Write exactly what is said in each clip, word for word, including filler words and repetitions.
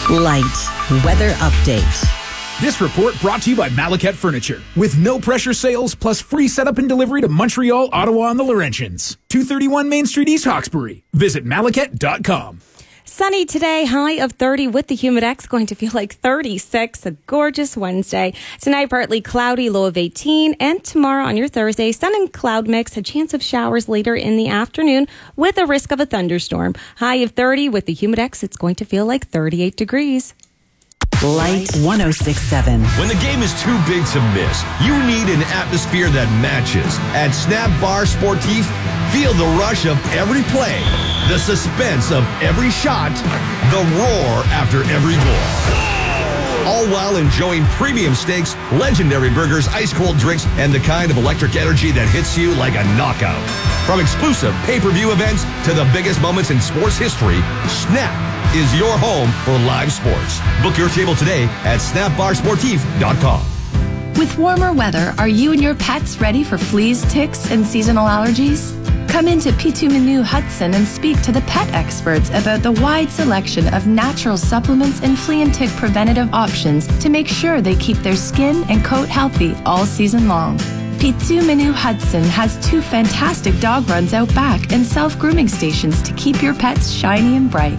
Light weather update. This report brought to you by Malaket Furniture. With no pressure sales plus free setup and delivery to Montreal, Ottawa, and the Laurentians. two thirty-one Main Street, East Hawkesbury. Visit malaket dot com. Sunny today, high of thirty with the Humidex, going to feel like thirty-six, a gorgeous Wednesday. Tonight, partly cloudy, low of eighteen, and tomorrow on your Thursday, sun and cloud mix, a chance of showers later in the afternoon with a risk of a thunderstorm. High of thirty with the Humidex, it's going to feel like thirty-eight degrees. Light one oh six point seven. When the game is too big to miss, you need an atmosphere that matches. At Snap Bar Sportif, feel the rush of every play, the suspense of every shot, the roar after every goal. All while enjoying premium steaks, legendary burgers, ice-cold drinks, and the kind of electric energy that hits you like a knockout. From exclusive pay-per-view events to the biggest moments in sports history, Snap is your home for live sports. Book your table today at snap bar sportif dot com. With warmer weather, are you and your pets ready for fleas, ticks, and seasonal allergies? Come into P two Menu Hudson and speak to the pet experts about the wide selection of natural supplements and flea and tick preventative options to make sure they keep their skin and coat healthy all season long. P two Menu Hudson has two fantastic dog runs out back and self-grooming stations to keep your pets shiny and bright.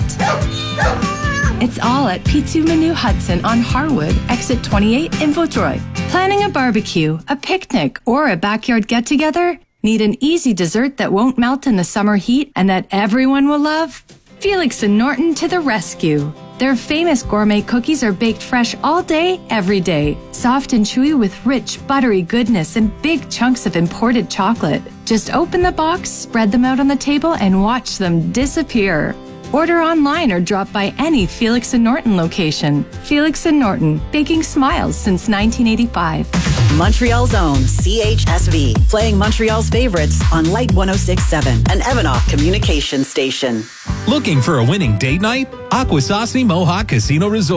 It's all at P two Menu Hudson on Harwood, exit twenty-eight in Vaudreuil. Planning a barbecue, a picnic, or a backyard get-together? Need an easy dessert that won't melt in the summer heat and that everyone will love? Felix and Norton to the rescue. Their famous gourmet cookies are baked fresh all day, every day. Soft and chewy with rich, buttery goodness and big chunks of imported chocolate. Just open the box, spread them out on the table, and watch them disappear. Order online or drop by any Felix and Norton location. Felix and Norton, baking smiles since nineteen eighty-five. Montreal's own C H S V, playing Montreal's favorites on Light one oh six point seven, an Evanoff communication station. Looking for a winning date night? Akwesasne Mohawk Casino Resort.